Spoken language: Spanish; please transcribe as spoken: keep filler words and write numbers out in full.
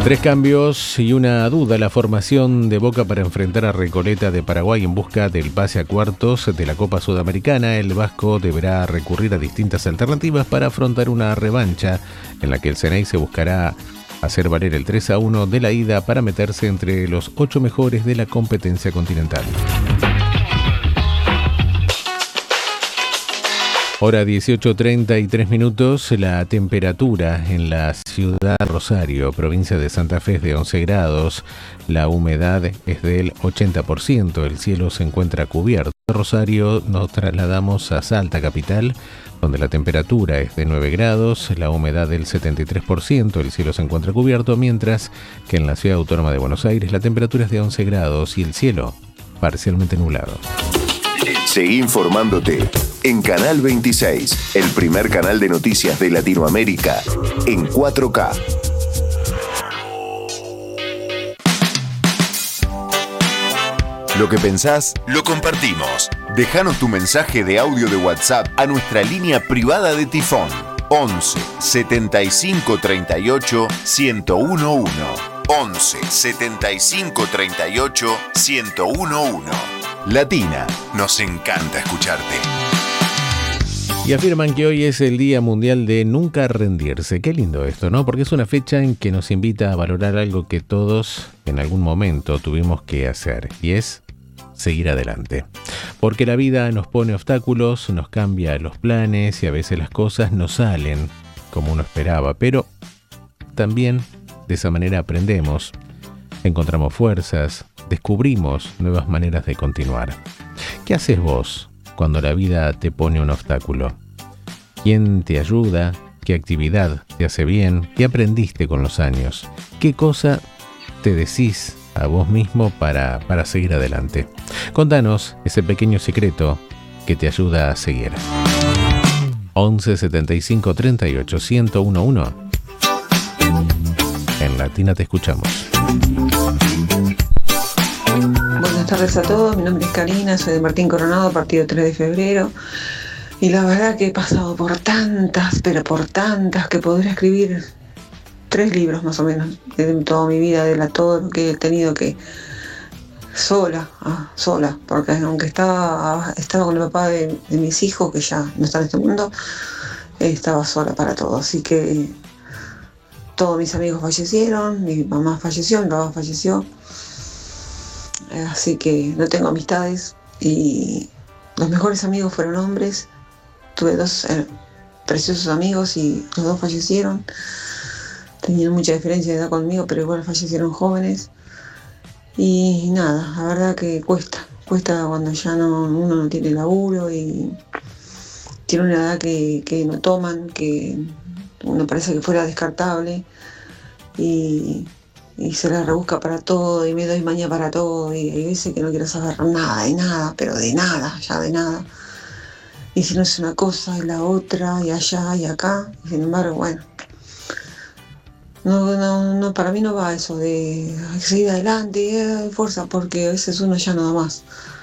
Tres cambios y una duda. La formación de Boca para enfrentar a Recoleta de Paraguay en busca del pase a cuartos de la Copa Sudamericana. El vasco deberá recurrir a distintas alternativas para afrontar una revancha en la que el Ceney se buscará hacer valer el tres a uno de la ida para meterse entre los ocho mejores de la competencia continental. Hora dieciocho treinta y tres minutos, la temperatura en la ciudad de Rosario, provincia de Santa Fe, es de once grados, la humedad es del ochenta por ciento, el cielo se encuentra cubierto. De Rosario nos trasladamos a Salta capital, donde la temperatura es de nueve grados, la humedad del setenta y tres por ciento, el cielo se encuentra cubierto, mientras que en la ciudad autónoma de Buenos Aires la temperatura es de once grados y el cielo parcialmente nublado. Seguí informándote en Canal veintiséis, el primer canal de noticias de Latinoamérica en cuatro K. Lo que pensás, lo compartimos. Déjanos tu mensaje de audio de WhatsApp a nuestra línea privada de Tifón once setenta y cinco treinta y ocho ciento uno. once setenta y cinco treinta y ocho ciento uno. Latina, nos encanta escucharte. Y afirman que hoy es el Día Mundial de Nunca Rendirse. Qué lindo esto, ¿no? Porque es una fecha en que nos invita a valorar algo que todos en algún momento tuvimos que hacer, y es seguir adelante. Porque la vida nos pone obstáculos, nos cambia los planes y a veces las cosas no salen como uno esperaba, pero también de esa manera aprendemos, encontramos fuerzas, descubrimos nuevas maneras de continuar. ¿Qué haces vos cuando la vida te pone un obstáculo? ¿Quién te ayuda? ¿Qué actividad te hace bien? ¿Qué aprendiste con los años? ¿Qué cosa te decís a vos mismo para, para seguir adelante? Contanos ese pequeño secreto que te ayuda a seguir. once setenta y cinco treinta y ocho ciento uno. En Latina te escuchamos. Buenas tardes a todos, mi nombre es Karina, soy de Martín Coronado, partido tres de febrero, y la verdad que he pasado por tantas, pero por tantas, que podría escribir tres libros más o menos de toda mi vida, de la, todo lo que he tenido que sola, ah, sola, porque aunque estaba, estaba con el papá de, de mis hijos, que ya no está en este mundo, estaba sola para todo, así que todos mis amigos fallecieron, mi mamá falleció, mi papá falleció. Así que no tengo amistades y los mejores amigos fueron hombres. Tuve dos eh, preciosos amigos y los dos fallecieron. Tenían mucha diferencia de edad conmigo, pero igual fallecieron jóvenes. Y nada, la verdad que cuesta. Cuesta cuando ya no, uno no tiene laburo y tiene una edad que, que no toman, que uno parece que fuera descartable. Y... y se la rebusca para todo y me doy maña para todo y hay veces que no quiero saber nada de nada, pero de nada, ya de nada, y si no es una cosa es la otra y allá y acá, y sin embargo, bueno, no, no, no, para mí no va eso de seguir adelante, eh, fuerza, porque a veces uno ya no da más.